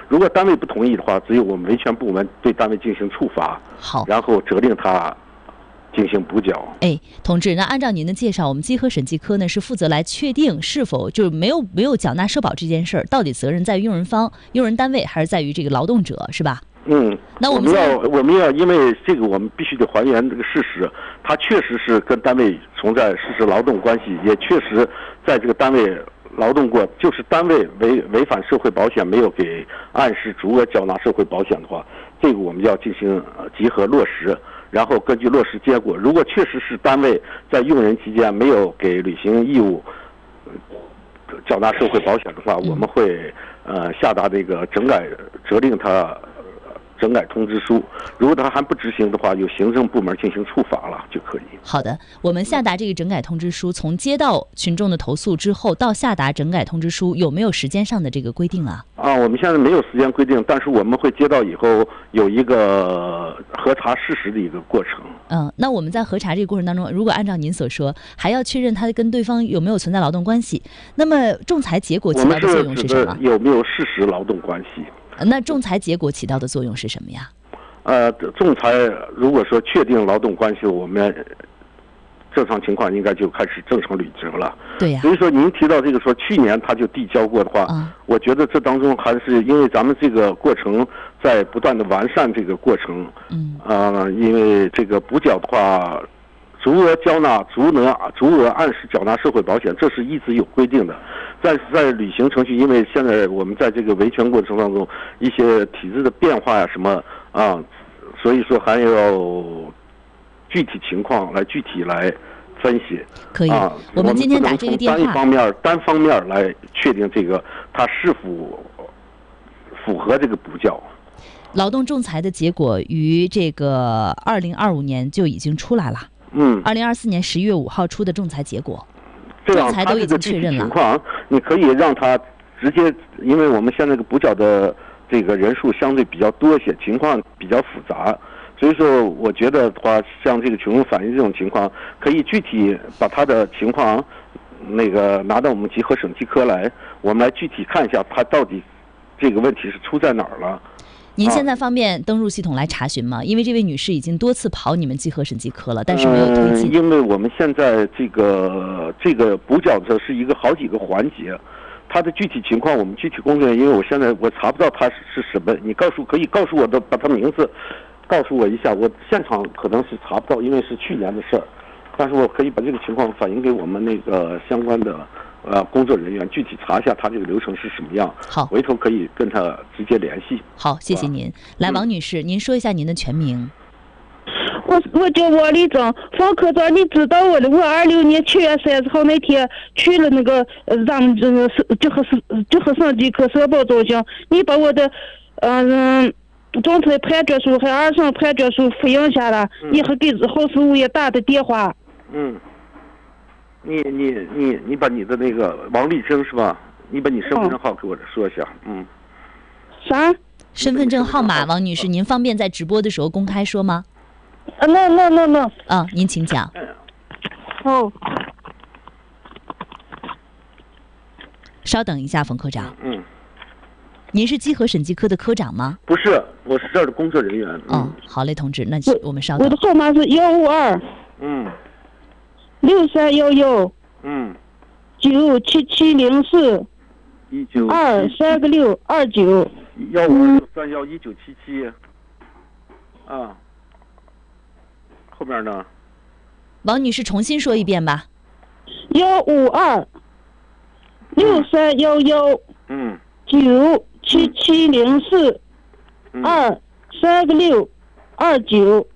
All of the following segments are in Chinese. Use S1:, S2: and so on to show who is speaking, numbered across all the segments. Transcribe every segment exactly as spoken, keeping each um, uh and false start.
S1: 如果单位不同意的话，只有我们维权部门对单位进行处罚，
S2: 好，
S1: 然后责令他进行补缴。
S2: 哎，同志，那按照您的介绍，我们稽核审计科呢是负责来确定是否就是没有没有缴纳社保这件事儿，到底责任在于用人方、用人单位，还是在于这个劳动者，是吧？
S1: 嗯，
S2: 那我
S1: 们要我们要因为这个，我们必须得还原这个事实，他确实是跟单位存在事实劳动关系，也确实在这个单位劳动过，就是单位违违反社会保险，没有给按时足额缴纳社会保险的话，这个我们要进行集合落实，然后根据落实结果，如果确实是单位在用人期间没有给履行义务缴纳社会保险的话，我们会呃下达这个整改责令他整改通知书，如果他还不执行的话，由行政部门进行处罚了就可以。
S2: 好的，我们下达这个整改通知书，从接到群众的投诉之后到下达整改通知书，有没有时间上的这个规定啊？
S1: 啊，我们现在没有时间规定，但是我们会接到以后有一个核查事实的一个过程。
S2: 嗯，那我们在核查这个过程当中，如果按照您所说，还要确认他跟对方有没有存在劳动关系，那么仲裁结果起到的作用是什么？
S1: 有没有事实劳动关系？
S2: 那仲裁结果起到的作用是什么呀？
S1: 呃，仲裁如果说确定劳动关系，我们正常情况应该就开始正常履职了。
S2: 对呀、啊。
S1: 所以说您提到这个说去年他就递交过的话，嗯、我觉得这当中还是因为咱们这个过程在不断的完善这个过程。嗯。啊、呃，因为这个补缴的话，足额缴纳、足额足额按时缴纳社会保险，这是一直有规定的。但是在履行程序，因为现在我们在这个维权过程当中，一些体制的变化呀什么啊，所以说还要具体情况来具体来分析。
S2: 可以，
S1: 啊、
S2: 我们今天打这个电话，
S1: 单一方面单方面来确定这个它是否符合这个补缴。
S2: 劳动仲裁的结果于这个二零二五年就已经出来了。嗯，二零二四年十一月五号出的仲裁结果。仲裁都已经确认了。
S1: 情况你可以让他直接，因为我们现在这个补缴的这个人数相对比较多一些，情况比较复杂，所以说我觉得的话，像这个群众反映这种情况，可以具体把他的情况那个拿到我们集合审计科来，我们来具体看一下他到底这个问题是出在哪儿了。
S2: 您现在方便登入系统来查询吗？因为这位女士已经多次跑你们集合审计科了，但是没有推进。
S1: 嗯、因为我们现在这个这个补缴这是一个好几个环节，它的具体情况我们具体工作人员，因为我现在我查不到它是是什么，你告诉可以告诉我的，把他名字告诉我一下，我现场可能是查不到，因为是去年的事儿，但是我可以把这个情况反映给我们那个相关的。呃，工作人员具体查一下他这个流程是什么样，
S2: 好，
S1: 回头可以跟他直接联系。
S2: 好，谢谢您。来，王女士，嗯、您说一下您的全名。
S3: 我我叫王立正，方科长，你知道我的？我二六年七月三十号那天去了那个呃咱们这个这和是这和审计科社保中心，你把我的嗯、呃、仲裁判决书和二审判决书复印下来，嗯、你还给后事务也打的电话。
S1: 嗯。你你你你把你的那个王立生是吧？你把你身份证号给我说一下，嗯。
S3: 啥？
S2: 身份证号码，王女士，您方便在直播的时候公开说吗？
S3: 啊，那那那那。
S2: 啊，您请讲。
S3: 哦。
S2: 稍等一下，冯科长。
S1: 嗯。
S2: 您是稽核审计科的科长吗？
S1: 不是，我是这儿的工作人员。
S2: 嗯、哦，好嘞，同志，那我们稍等。
S3: 我的号码是幺五二。
S1: 嗯。
S3: 六三幺幺，
S1: 嗯，
S3: 九七七零四，
S1: 一九
S3: 二三个六二九，
S1: 幺五二六三幺一九七七，啊，后面呢？
S2: 王女士重新说一遍吧。
S3: 幺五二，六三幺幺，
S1: 嗯，
S3: 九七七零四，二三个六二九。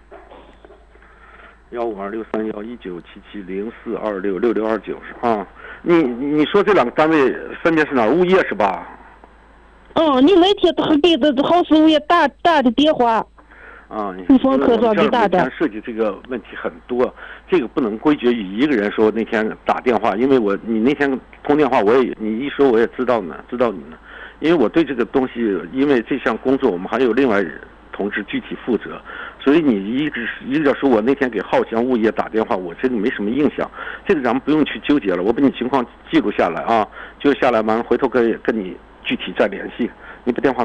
S1: 幺五二六三幺一九七七零四二六六六二九是啊，你你说这两个单位分别是哪儿？物业是吧？
S3: 哦，你那天他给的好事物业打打的电话。
S1: 啊，
S3: 你从科长给打的。
S1: 涉及这个问题很多，这个不能归结于一个人说那天打电话，因为我你那天通电话我也你一说我也知道呢，知道你呢，因为我对这个东西，因为这项工作我们还有另外人。同志具体负责，所以你一直一直说我那天给浩翔物业打电话，我真的没什么印象，这个咱们不用去纠结了，我把你情况记录下来啊，记录下来完了回头可以跟你具体再联系，你把电话。